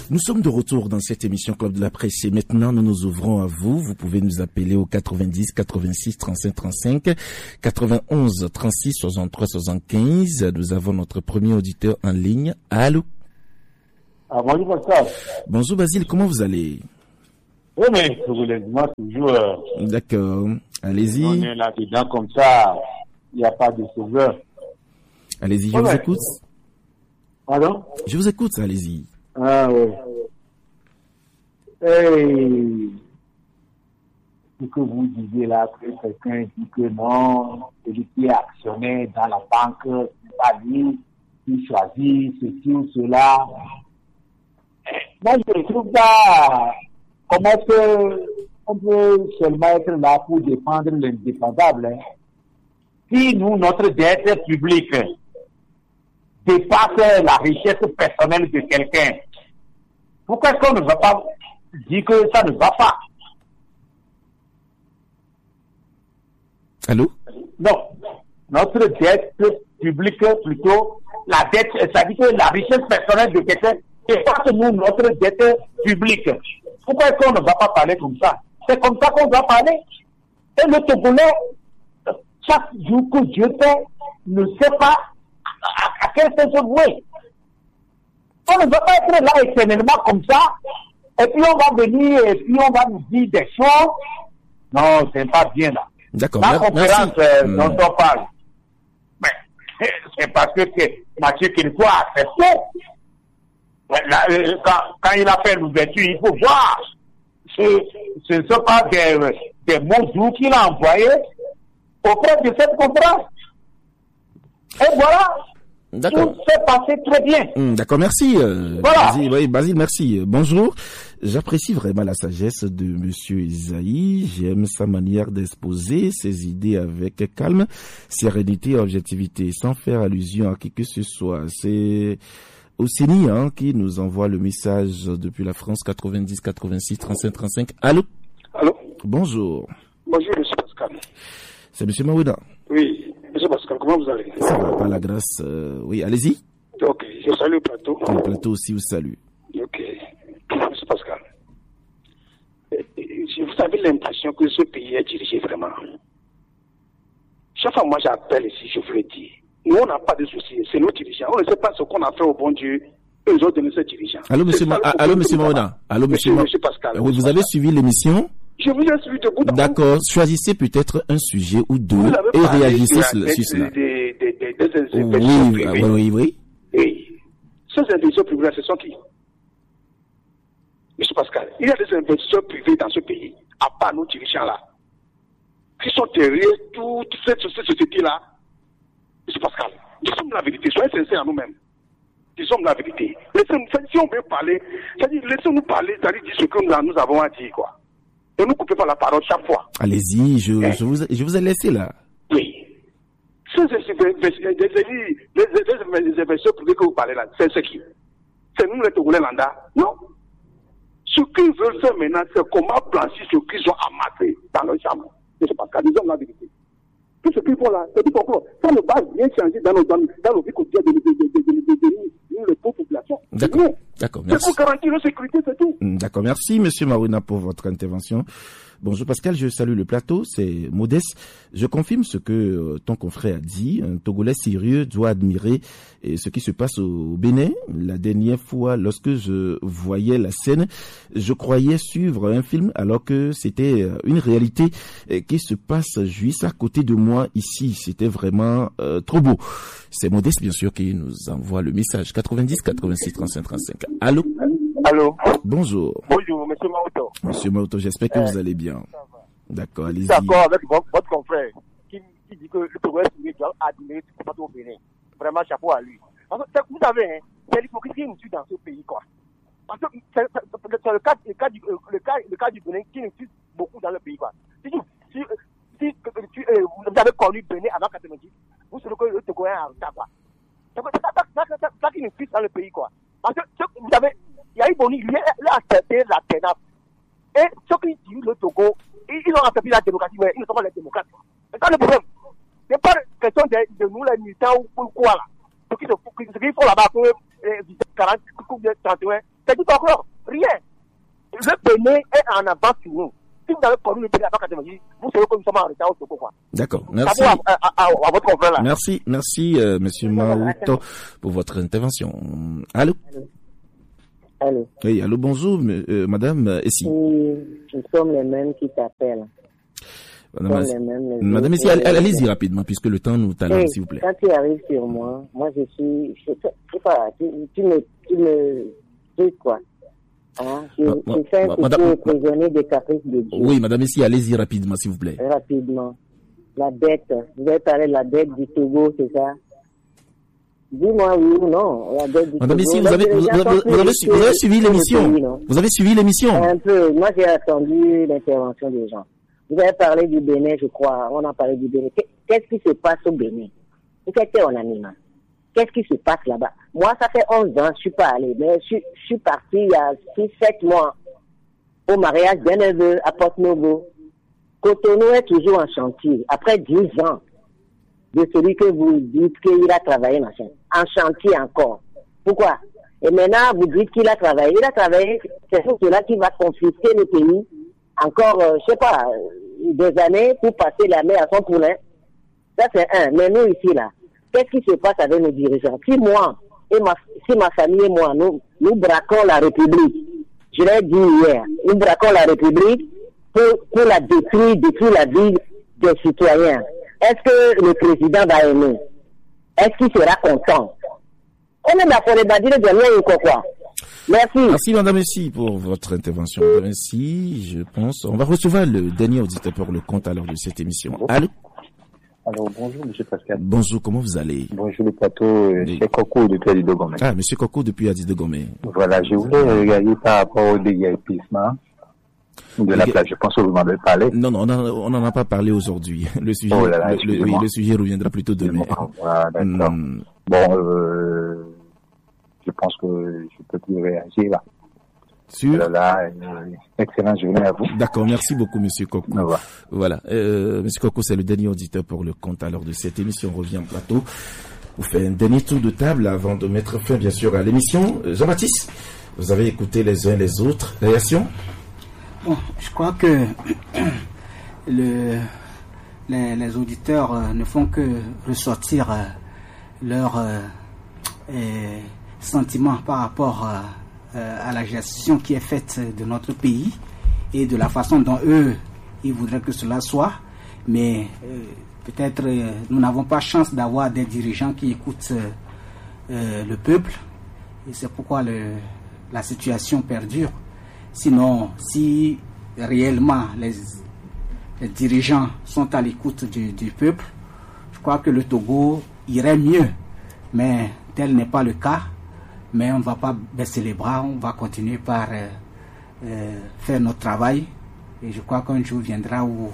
Nous sommes de retour dans cette émission Club de la Presse et maintenant nous nous ouvrons à vous. Vous pouvez nous appeler au 90 86 35 35, 91 36 63 75. Nous avons notre premier auditeur en ligne. Allô? Ah, bonjour Pascal. Bonjour Basile, comment vous allez? Oui, mais heureusement toujours. D'accord, allez-y. On est là-dedans comme ça, il n'y a pas de sauveur. Allez-y, je vous écoute. Pardon? Je vous écoute, allez-y. Ah oui. Hey, ce que vous disiez là, que quelqu'un dit que non, celui qui est actionnaire dans la banque, c'est pas lui qui choisit ceci ou cela. Moi, je trouve pas comment est-ce qu'on peut seulement être là pour défendre l'indépendable. Hein. Si nous, notre dette publique dépasse la richesse personnelle de quelqu'un, pourquoi est-ce qu'on ne va pas dire que ça ne va pas? Allô? Non. Notre dette publique, plutôt, la dette, ça dit que la richesse personnelle de quelqu'un dépasse nous notre dette publique. Pourquoi est-ce qu'on ne va pas parler comme ça? C'est comme ça qu'on va parler. Et le Togolais, chaque jour que Dieu fait, ne sait pas à quel sens se vouer. On ne va pas être là éternellement comme ça, et puis on va venir, et puis on va nous dire des choses. Non, c'est pas bien là. D'accord, la conférence dont on parle, mais, c'est parce que Mathieu qu'il faut accepter. Quand il a fait l'ouverture, il faut voir. Ce ne sont pas des mots doux qu'il a envoyés auprès de cette conférence. Et voilà. D'accord. Tout s'est passé très bien. D'accord, merci. Voilà. Basile, merci. Bonjour. J'apprécie vraiment la sagesse de Monsieur Isaïe. J'aime sa manière d'exposer ses idées avec calme, sérénité et objectivité, sans faire allusion à qui que ce soit. C'est Osseni qui nous envoie le message depuis la France, 90 86 35 35. Allô? Allô? Bonjour. Bonjour, monsieur Pascal. C'est Monsieur Maouda. Oui. Monsieur Pascal, comment vous allez? Ça va, par la grâce. Oui, allez-y. Ok, je salue le plateau. Le plateau aussi vous salue. Ok. Monsieur Pascal, vous avez l'impression que ce pays est dirigé vraiment. Chaque fois, moi, j'appelle ici, je vous le dis. Nous, on n'a pas de soucis. C'est nos dirigeants. On ne sait pas ce qu'on a fait au bon Dieu. Eux autres donné ces dirigeants. Allô, monsieur Maouda. Allô, monsieur Pascal. Oui, vous avez suivi l'émission? Je vous ai suivi de bout en bout. D'accord. Choisissez peut-être un sujet ou deux et réagissez sur cela. Oui. Oui. Ces investisseurs privés, ce sont qui? Monsieur Pascal, il y a des investisseurs privés dans ce pays, à part nos dirigeants-là, qui sont derrière toute cette société-là. Monsieur Pascal, disons la vérité, soyez sincères à nous-mêmes. Disons la vérité. Si on veut parler, c'est-à-dire, laissez-nous parler, c'est-à-dire dire ce que nous avons à dire, quoi. Ne nous coupez pas la parole chaque fois. Allez-y, je vous ai laissé là. Oui. Ces investisseurs privés que vous parlez là, c'est qui? C'est nous les Togolais lambda? Non. Ce qu'ils veulent faire maintenant, c'est comment blanchir ce qu'ils ont amassé dans leur chambre. C'est parce qu'à disons la vérité. Tout ce qu'ils font là, c'est du complot. Ça ne va rien changer dans nos vies quotidiennes de les pauvres populations. D'accord, merci. C'est pour garantir la sécurité, c'est tout. D'accord, merci Monsieur Marouna pour votre intervention. Bonjour Pascal, je salue le plateau, c'est Modeste. Je confirme ce que ton confrère a dit. Un Togolais sérieux doit admirer ce qui se passe au Bénin. La dernière fois, lorsque je voyais la scène, je croyais suivre un film alors que c'était une réalité qui se passe juste à côté de moi ici. C'était vraiment trop beau. C'est Modeste bien sûr qui nous envoie le message 90 86 35 35. Allô? Allô? Bonjour. Bonjour, monsieur Maouto. Monsieur Maouto, j'espère que vous allez bien. D'accord, allez-y. D'accord avec votre confrère qui dit que le Togolais doit admirer ce qui se passe au Bénin. Vraiment, chapeau à lui. Parce que, vous savez, c'est l'hypocrisie qui nous tue dans ce pays, quoi. Parce que c'est le cas du Bénin qui nous tue beaucoup dans le pays, quoi. Si vous avez connu Bénin avant 90, vous savez que le Togolais a un retard, quoi. C'est ça qui nous tue dans le pays, quoi. Parce que, vous savez, il y a eu Boni, il a accepté la TENAP. Et ceux qui disent le Togo, ils ont accepté la démocratie, mais ils ne sont pas les démocrates. C'est ça le problème. Ce n'est pas question de nous, les militants ou quoi là. Ce qu'ils font là-bas, pour 40, 31, C'est du folklore, rien. Le Bénin est en avance sur nous. Si vous avez connu le Bénin avant 90, vous savez que nous sommes en retard au Togo, quoi. D'accord, merci. À votre confrère là. Merci, monsieur Maouto, pour votre intervention. Allô? Allô. Oui, allô, bonjour, madame Essi. Nous sommes les mêmes qui t'appellent. Madame Essi, allez-y rapidement, puisque le temps nous talonne, s'il vous plaît. Quand tu arrives sur moi, je sais pas, tu me dis quoi? Hein? Je fais un coucou prisonnier des caprices de Dieu. Oui, madame Essi, allez-y rapidement, s'il vous plaît. Rapidement. La dette, vous avez parlé de la dette du Togo, c'est ça? Dis-moi oui ou non, la dette du madame Togo. Essi, vous avez suivi l'émission? Vous avez suivi l'émission? Un peu. Moi, j'ai attendu l'intervention des gens. Vous avez parlé du Bénin, je crois. On a parlé du Bénin. Qu'est-ce qui se passe au Bénin? C'était en anima. Qu'est-ce qui se passe là-bas? Moi, ça fait 11 ans, je suis pas allé. Mais je suis parti il y a 6-7 mois au mariage d'un neveu à Porto-Novo. Cotonou est toujours en chantier. Après 10 ans de celui que vous dites qu'il a travaillé, machin. En chantier encore. Pourquoi? Et maintenant, vous dites qu'il a travaillé. Il a travaillé, c'est pour cela qu'il va confisquer le pays. Encore, je sais pas, des années pour passer la main à son poulain. Ça, c'est un. Mais nous, ici, là, qu'est-ce qui se passe avec nos dirigeants? Si ma famille et moi, nous braquons la République, je l'ai dit hier, nous braquons la République pour la détruire la vie des citoyens. Est-ce que le président va aimer? Est-ce qu'il sera content? On est d'accord, on va dire de rien ou quoi? Merci. Merci, madame Essi, pour votre intervention. Madame Essi, je pense, on va recevoir le dernier auditeur pour le compte à l'heure de cette émission. Allô? Alors, bonjour, monsieur Pascal. Bonjour, comment vous allez? Bonjour, le plateau, c'est Coco depuis Addis de Gomé. Ah, monsieur Coco depuis Addis de Gomé. Voilà, je voulais regarder par rapport au déguerpissement de la plage. Je pense que vous m'en avez parlé. Non, on n'en a pas parlé aujourd'hui. Le sujet, le sujet reviendra plutôt demain. Voilà, d'accord. Bon, je pense que je peux plus réagir là. Excellente journée à vous. D'accord, merci beaucoup, monsieur Coco. Voilà. Monsieur Coco, c'est le dernier auditeur pour le compte à l'heure de cette émission. On revient en plateau. Vous faites un dernier tour de table avant de mettre fin, bien sûr, à l'émission. Jean-Baptiste, vous avez écouté les uns les autres. Réaction? Bon, je crois que les auditeurs ne font que ressortir leurs sentiments par rapport à la gestion qui est faite de notre pays et de la façon dont eux, ils voudraient que cela soit. Mais peut-être nous n'avons pas chance d'avoir des dirigeants qui écoutent le peuple. Et c'est pourquoi la situation perdure. Sinon, si réellement les dirigeants sont à l'écoute du peuple, je crois que le Togo irait mieux. Mais tel n'est pas le cas. Mais on ne va pas baisser les bras, on va continuer par faire notre travail. Et je crois qu'un jour viendra où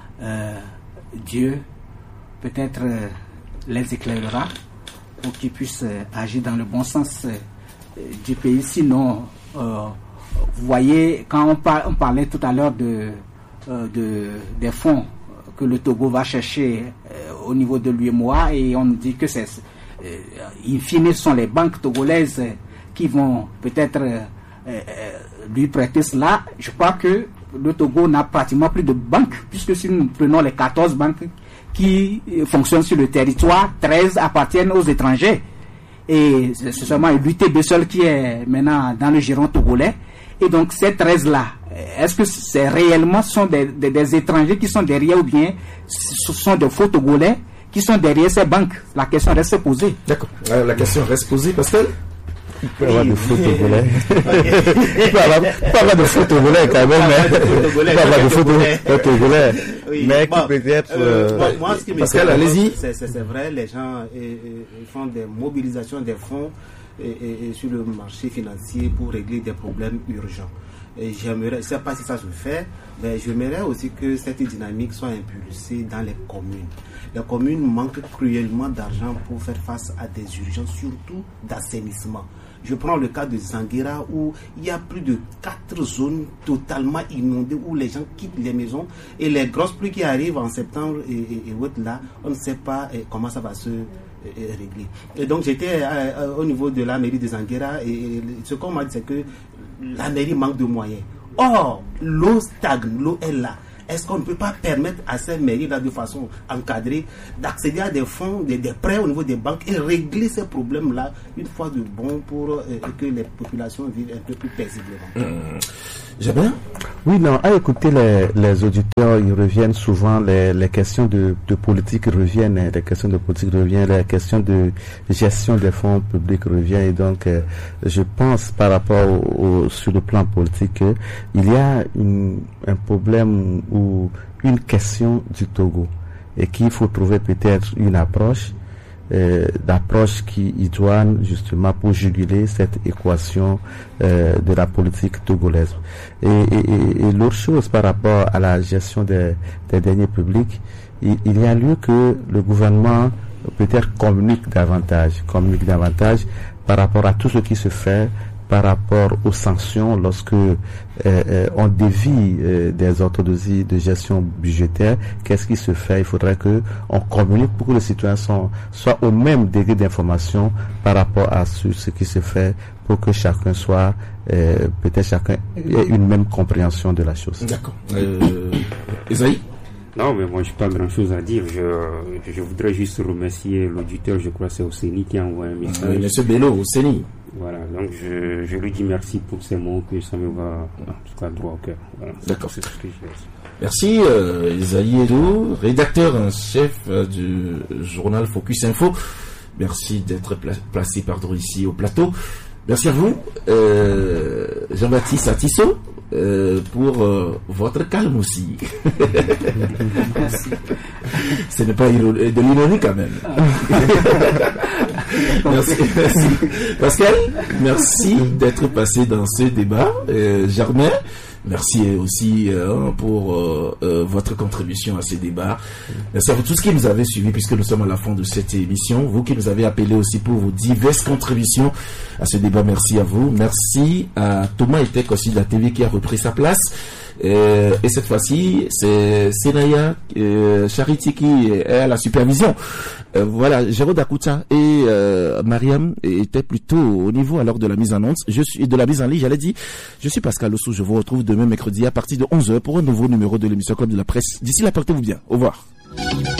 Dieu peut-être les éclairera pour qu'ils puissent agir dans le bon sens du pays. Sinon, vous voyez, quand on parlait tout à l'heure des fonds que le Togo va chercher au niveau de l'UEMOA, et on dit que c'est in fine, ce sont les banques togolaises qui vont peut-être lui prêter cela. Je crois que le Togo n'a pratiquement plus de banques, puisque si nous prenons les 14 banques qui fonctionnent sur le territoire, 13 appartiennent aux étrangers. Et c'est seulement l'UTB seul qui est maintenant dans le giron togolais. Et donc ces 13-là, est-ce que c'est réellement sont des étrangers qui sont derrière, ou bien ce sont des faux Togolais qui sont derrière ces banques? La question reste posée. D'accord. La question reste posée, Pascal. Il peut y avoir de faux Togolais. Il peut y avoir de faux Togolais quand même. Il peut y avoir de faux Togolais. Mais qui peut-être... Moi, ce qui me Pascal, allez-y. C'est vrai, les gens font des mobilisations des fonds et sur le marché financier pour régler des problèmes urgents. Et j'aimerais, je ne sais pas si ça se fait, mais j'aimerais aussi que cette dynamique soit impulsée dans les communes. Les communes manquent cruellement d'argent pour faire face à des urgences, surtout d'assainissement. Je prends le cas de Zanguera où il y a plus de 4 zones totalement inondées où les gens quittent les maisons et les grosses pluies qui arrivent en septembre et autres là, on ne sait pas comment ça va se réglé. Et donc j'étais au niveau de la mairie de Zanguera et ce qu'on m'a dit c'est que la mairie manque de moyens. Or, l'eau stagne, l'eau est là. Est-ce qu'on ne peut pas permettre à ces mairies-là de façon encadrée d'accéder à des fonds, des prêts au niveau des banques et régler ces problèmes-là une fois de bon pour que les populations vivent un peu plus paisiblement. J'ai bien. Oui, non, à écouter les auditeurs, ils reviennent souvent, les questions de politique reviennent, les questions de politique reviennent, les questions de gestion des fonds publics reviennent, et donc je pense par rapport sur le plan politique, il y a un problème ou une question du Togo, et qu'il faut trouver peut-être une approche qui idoine justement pour juguler cette équation de la politique togolaise. Et l'autre chose par rapport à la gestion des deniers publics, il y a lieu que le gouvernement peut-être communique davantage par rapport à tout ce qui se fait, par rapport aux sanctions lorsque on dévie des orthodoxies de gestion budgétaire. Qu'est-ce qui se fait? Il faudrait que on communique pour que les citoyens soient au même degré d'information par rapport à ce qui se fait, pour que chacun soit peut-être chacun ait une même compréhension de la chose. D'accord. Isaïe? Non, mais moi, je n'ai pas grand-chose à dire. Je voudrais juste remercier l'auditeur, je crois que c'est Océnie qui a envoyé un message. Monsieur Bello, Océnie. Voilà, donc je lui dis merci pour ces mots, que ça me va en tout cas droit au cœur. Voilà, d'accord. C'est ce que je dis. Merci Isaïe Edo, rédacteur en chef du journal Focus Info. Merci d'être placé ici au plateau. Merci à vous, Jean-Baptiste Atisso, pour votre calme aussi. Merci. Ce n'est pas de l'ironie quand même. Merci. Pascal, merci d'être passé dans ce débat. Germain, merci aussi pour votre contribution à ce débat. Merci à vous tous qui nous avez suivis, puisque nous sommes à la fin de cette émission. Vous qui nous avez appelés aussi pour vos diverses contributions à ce débat, merci à vous. Merci à Thomas Etek aussi de la TV qui a repris sa place. Et cette fois-ci, c'est Senaya Charity qui est à la supervision. Voilà, Jérôme Akouta et Mariam étaient plutôt au niveau alors de la mise en onde. De la mise en ligne, j'allais dire. Je suis Pascal Ossou, je vous retrouve demain mercredi à partir de 11h pour un nouveau numéro de l'émission Club de la Presse. D'ici là, portez-vous bien. Au revoir.